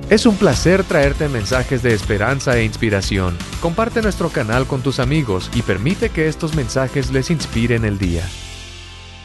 Es un placer traerte mensajes de esperanza e inspiración. Comparte nuestro canal con tus amigos y permite que estos mensajes les inspiren el día.